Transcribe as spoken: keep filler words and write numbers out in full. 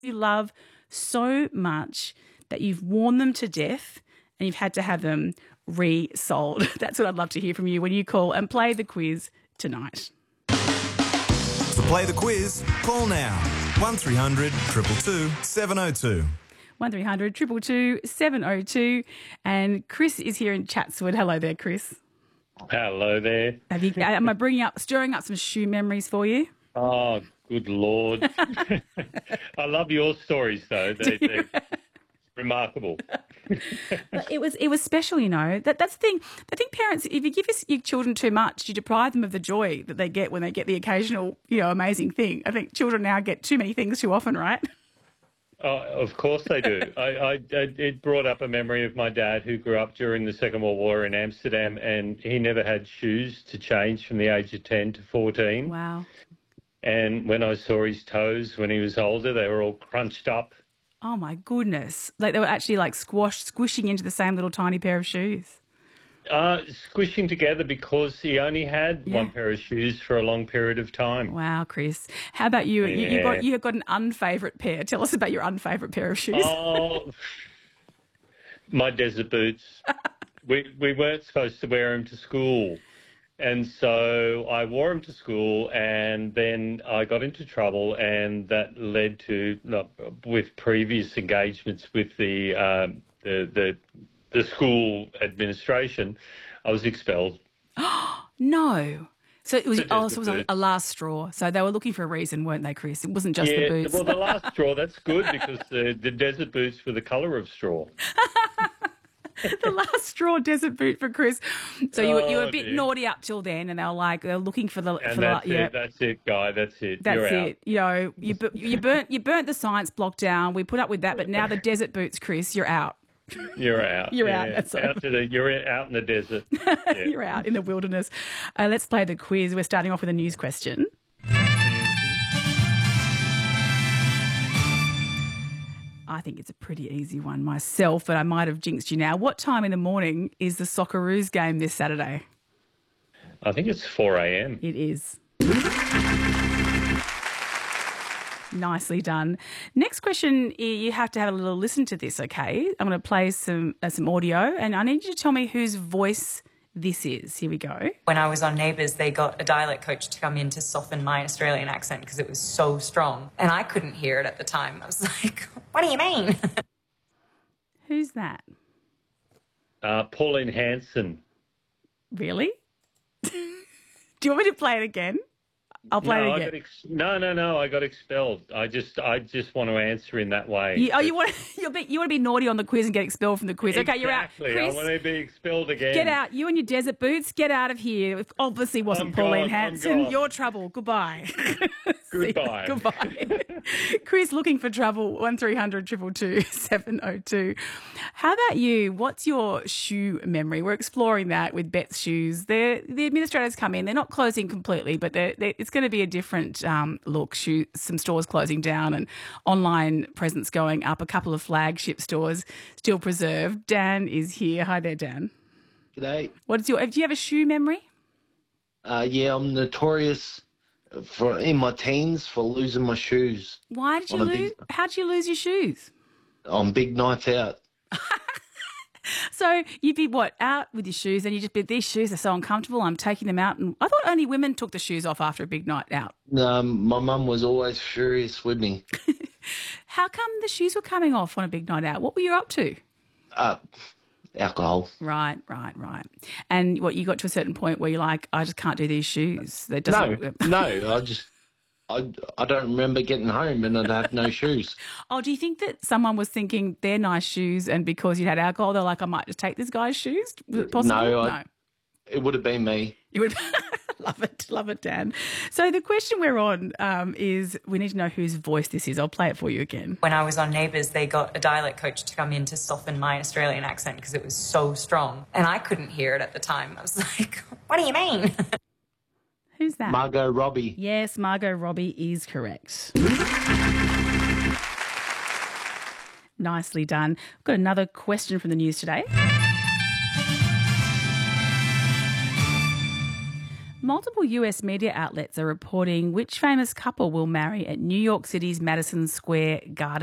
you love so much that you've worn them to death and you've had to have them resold. That's what I'd love to hear from you when you call and play the quiz tonight. To play the quiz, call now. one three hundred two two two seven oh two. one three hundred two two two seven oh two. And Chris is here in Chatswood. Hello there, Chris. Hello there. Have you, am I bringing up, stirring up some shoe memories for you? Oh, good Lord. I love your stories, though. They, they're remarkable. It was it was special, you know. That That's the thing. I think parents, if you give your children too much, you deprive them of the joy that they get when they get the occasional, you know, amazing thing. I think children now get too many things too often, right? Oh, of course they do. I, I, it brought up a memory of my dad who grew up during the Second World War in Amsterdam, and he never had shoes to change from the age of ten to fourteen. Wow. And when I saw his toes when he was older, they were all crunched up. Oh, my goodness. Like they were actually like squashed, squishing into the same little tiny pair of shoes. Uh, squishing together because he only had Yeah. one pair of shoes for a long period of time. Wow, Chris. How about you? You, you Yeah. got you got an unfavourite pair. Tell us about your unfavourite pair of shoes. Oh, my desert boots. we we weren't supposed to wear them to school. And so I wore them to school, and then I got into trouble, and that led to, uh, with previous engagements with the, um, the the the school administration, I was expelled. No. So it was, The oh, desert so it was a, boots. a last straw. So they were looking for a reason, weren't they, Chris? It wasn't just Yeah, the boots. well, the last straw, that's good because the, the desert boots were the colour of straw. The last straw desert boot for Chris. So you, were you were a Oh, bit dear. naughty up till then, and they were like, they're looking for the... And for that's the, it, yeah. that's it, Guy, that's it. That's You're it. out. You know, you bu- you burnt you burnt the science block down. We put up with that, but now the desert boots, Chris, you're out. You're out. You're yeah. out, that's out to the, You're out in the desert. Yeah. You're out in the wilderness. Uh, let's play the quiz. We're starting off with a news question. I think it's a pretty easy one myself, but I might have jinxed you now. What time in the morning is the Socceroos game this Saturday? I think it's four a.m. It is. Nicely done. Next question, you have to have a little listen to this, okay? I'm going to play some uh, some audio, and I need you to tell me whose voice this is. Here we go. When I was on Neighbours, they got a dialect coach to come in to soften my Australian accent because it was so strong. And I couldn't hear it at the time. I was like, what do you mean? Who's that? Uh, Pauline Hanson. Really? Do you want me to play it again? I'll play no, it I again. got ex- no, no, no. I got expelled. I just, I just want to answer in that way. You, oh, you want you'll be, you want to be naughty on the quiz and get expelled from the quiz? Okay, you're out. Exactly. Chris, I want to be expelled again. get out. You and your desert boots. Get out of here. It obviously wasn't I'm Pauline gone, I'm Hanson. gone. Your trouble. Goodbye. Goodbye. Goodbye. Chris, looking for trouble. One three hundred two two two seven oh two. How about you? What's your shoe memory? We're exploring that with Bet's shoes. They're, the administrators come in. They're not closing completely, but they're, they're, it's going to be a different um, look. Shoe, some stores closing down and online presence going up. A couple of flagship stores still preserved. Dan is here. Hi there, Dan. G'day. What's your? Do you have a shoe memory? Uh, yeah, I'm notorious for in my teens for losing my shoes Why did you On a lose? big- How did you lose your shoes? on big nights out. So you'd be what out with your shoes, and you just be these shoes are so uncomfortable. I'm taking them out, and I thought only women took the shoes off after a big night out. Um, my mum was always furious with me. How come the shoes were coming off on a big night out? What were you up to? Uh, alcohol. Right, right, right. And what you got to a certain point where you're like, I just can't do these shoes. That No, doesn't. no, I just, I, I don't remember getting home and I'd have no shoes. Oh, do you think that someone was thinking they're nice shoes, and because you had alcohol, they're like, I might just take this guy's shoes? Was it possible? No, I- It would have been me. You would love it, love it, Dan. So the question we're on um, is we need to know whose voice this is. I'll play it for you again. When I was on Neighbours, they got a dialect coach to come in to soften my Australian accent because it was so strong. And I couldn't hear it at the time. I was like, what do you mean? Who's that? Margot Robbie. Yes, Margot Robbie is correct. Nicely done. I've got another question from the news today. multiple U S media outlets are reporting which famous couple will marry at New York City's Madison Square Garden.